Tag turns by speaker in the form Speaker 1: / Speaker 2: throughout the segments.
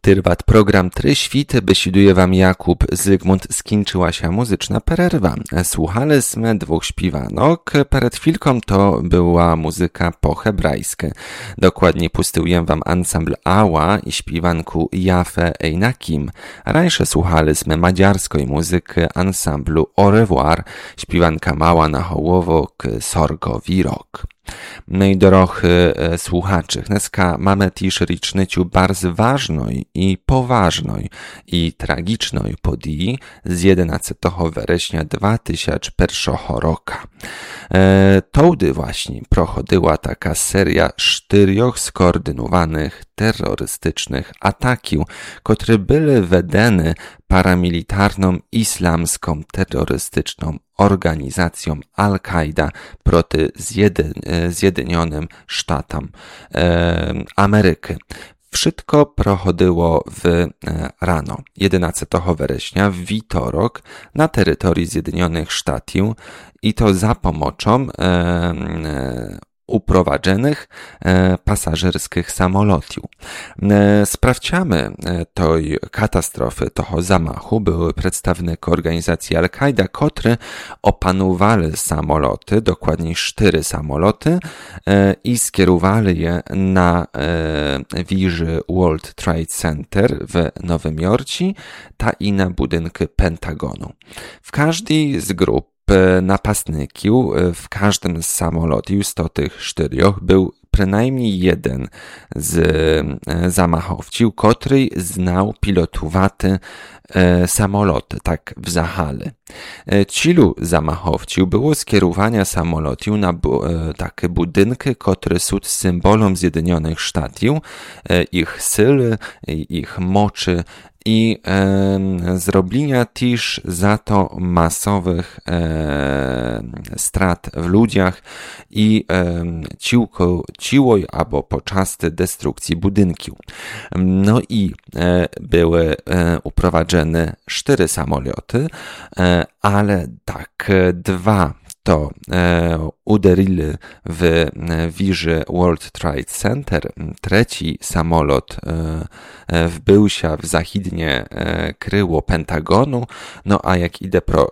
Speaker 1: Tyrwat program Tryświt, besiduje wam Jakub Zygmunt, skończyła się muzyczna przerwa. Słuchaliśmy dwóch śpiwanok, przed chwilką to była muzyka po hebrajsku. Dokładnie pustyłuję wam ansambl Ała i śpiwanku Jafe Einakim. Rańsze słuchaliśmy madziarskiej muzyki ansamblu Au revoir, śpiwanka mała na hołowo k Sorgo Wirok. No i dorochy słuchaczy, dneska mamy też rocznicę bardzo ważną i poważną i tragiczną podii z 11 września 2001 roku. Tołdy właśnie prochodziła taka seria 4 skoordynowanych terrorystycznych ataków, które były wedene paramilitarną islamską terrorystyczną organizacją Al-Kaida proti Zjednoczonym Sztatom Ameryki. Wszystko prochodziło rano 11 września w wtorek na terytorium Zjednoczonych Sztatów i to za pomocą uprowadzonych pasażerskich samolotów. Sprawcami tej katastrofy, toho zamachu były przedstawiciele organizacji Al-Kaida, które opanowali samoloty, dokładnie 4 samoloty i skierowali je na wieży World Trade Center w Nowym Jorku, ta i na budynki Pentagonu. W każdej z grup napastników w każdym z samolotów z tych 4 był przynajmniej jeden z zamachowców, który znał pilotowaty samoloty, tak w zahale. Cielu zamachowców było skierowania samolotów na takie budynki, które są symbolem Zjednoczonych Sztatów, ich siły, ich mocy i zrobienia też za to masowych strat w ludziach i ciłoj albo poczasty destrukcji budynków. No i były uprowadzone 4 samoloty, ale tak 2 to uderili w wieży World Trade Center. 3 samolot wbił się w zachodnie kryło Pentagonu, no a jak idę pro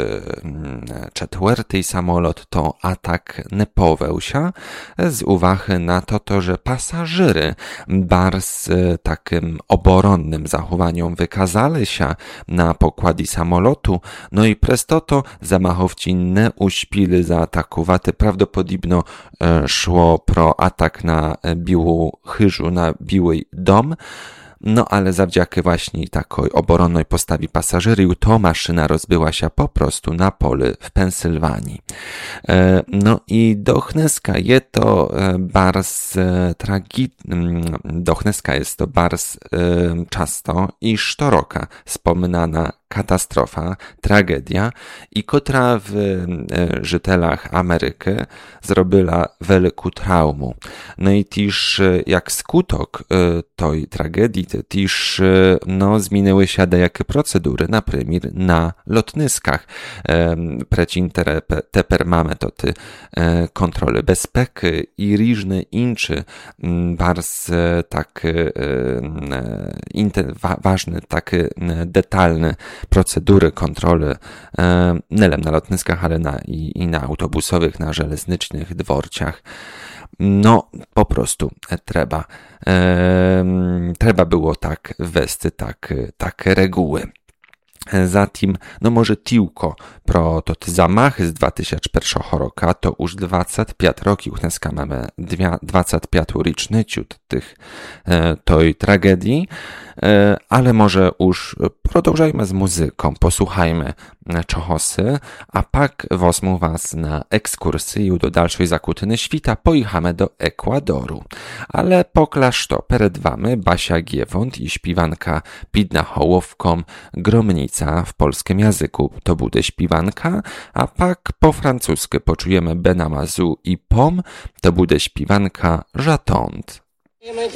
Speaker 1: 4 samolot, to atak nie poweł się z uwagi na to, że pasażery bardzo takim oboronnym zachowaniem wykazali się na pokładzie samolotu, no i przez to zamachowcy nie uśpili zaatakować. Prawdopodobno szło pro atak na białą chyżu, na biały dom, no ale zawdzięki właśnie takiej obronnej postawie pasażerów to maszyna rozbyła się po prostu na polu w Pensylwanii. No i dochneska jest to bardzo dochneska jest to bardzo często i sztoroka wspominana katastrofa, tragedia i która w żytelach Ameryki zrobiła wielką traumę. No i też jak skutek tej tragedii, też zmieniły się jakie procedury, na przykład na lotniskach. Precin teper mamy to kontrole bezpieki i różne inne bardzo takie ważne, takie detalne procedury kontroli nie na lotniskach, ale i na autobusowych, na żelaznicznych dworcach. No, po prostu trzeba było tak wwieść takie reguły. Zatem, no może tylko pro to te zamachy z 2001 roku, to już 25 roków, dneska mamy 25 rocznicę tej tragedii, ale może już продовжajmy z muzyką, posłuchajmy czogosy, a pak wezmę was na ekskursję do dalszej zakutyny świta, pojechamy do Ekwadoru. Ale poklaż to przed wami Basia Giewont i śpiwanka Pidna Hołowką Gromnica w polskim języku. To bude śpiwanka, a pak po francusku poczujemy Benamazu i Pom, to bude śpiwanka J'attends.